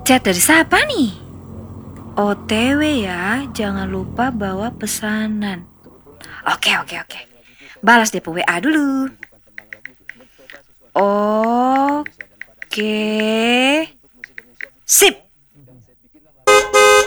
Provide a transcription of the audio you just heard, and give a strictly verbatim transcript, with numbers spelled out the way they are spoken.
Chat dari siapa nih? O T W ya, jangan lupa bawa pesanan. Oke, oke, oke. Balas deh W A dulu. Oke. Sip.